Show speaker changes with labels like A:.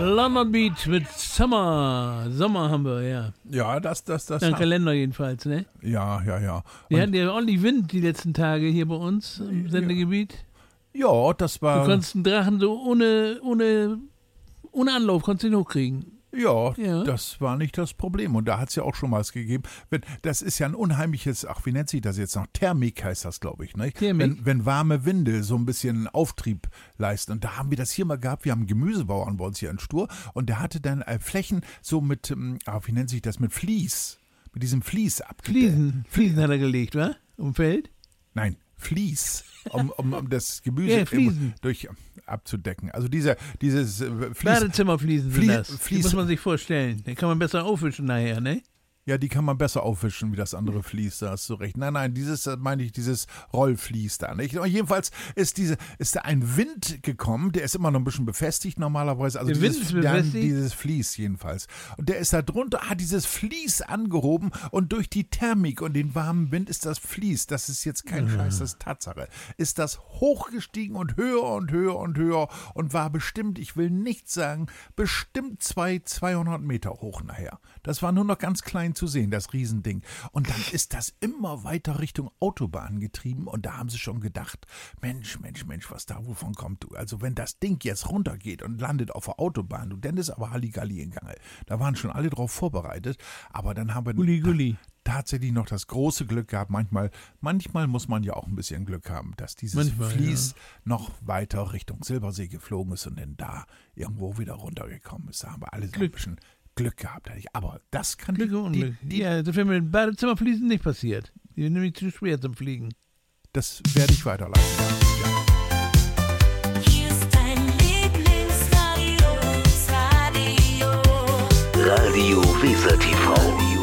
A: London Beach mit Sommer. Sommer haben wir, ja.
B: Ja, das.
A: Im Kalender jedenfalls, ne?
B: Ja.
A: Wir hatten ja ordentlich Wind die letzten Tage hier bei uns im Sendegebiet.
B: Ja, das war.
A: Du konntest einen Drachen so ohne Anlauf, konntest ihn hochkriegen.
B: Ja,
A: Ja.
B: das war nicht das Problem. Und da hat es ja auch schon mal was gegeben. Das ist ja ein unheimliches, wie nennt sich das jetzt noch? Thermik heißt das, glaube ich. Ne?
A: Thermik.
B: Wenn warme Winde so ein bisschen Auftrieb leisten. Und da haben wir das hier mal gehabt. Wir haben einen Gemüsebauern bei uns hier in Stur. Und der hatte dann Flächen so mit, wie nennt sich das? Mit Vlies. Mit diesem Vlies abgedeckt.
A: Fliesen hat er gelegt, wa? Um Feld?
B: Nein, Vlies. Um das Gemüse
A: Ja, Fliesen.
B: durch abzudecken. Also dieses Vlies.
A: Badezimmerfliesen sind das. Die muss man sich vorstellen. Die kann man besser aufwischen nachher, ne?
B: Ja, die kann man besser aufwischen, wie das andere Vlies, da hast du recht. Nein, dieses Rollvlies da, nicht? Und jedenfalls ist da ein Wind gekommen, der ist immer noch ein bisschen befestigt normalerweise. Also
A: der Wind ist befestigt?
B: Dieses Vlies jedenfalls. Und der ist da drunter, hat dieses Vlies angehoben und durch die Thermik und den warmen Wind ist das Vlies, das ist jetzt kein Scheiß, das ist Tatsache, ist das hochgestiegen und höher und höher und höher und war bestimmt, ich will nicht sagen, bestimmt 200 Meter hoch nachher. Das war nur noch ganz klein zu sehen, das Riesending. Und dann ist das immer weiter Richtung Autobahn getrieben und da haben sie schon gedacht, Mensch, was da wovon kommt du? Also wenn das Ding jetzt runtergeht und landet auf der Autobahn, du, dann ist aber Halligalli in Gange. Da waren schon alle drauf vorbereitet, aber dann haben wir tatsächlich noch das große Glück gehabt. Manchmal muss man ja auch ein bisschen Glück haben, dass dieses Vlies noch weiter Richtung Silbersee geflogen ist und dann da irgendwo wieder runtergekommen ist. Da haben wir alle so ein bisschen Glück gehabt, aber das kann
A: Glück und Unglück. Ja, das wäre mit den Badezimmerfliesen nicht passiert. Die sind nämlich zu schwer zum Fliegen.
B: Das werde ich weiterleiten. Ja.
C: Hier ist dein Lieblingsradio, Radio
D: Radio Weser TV.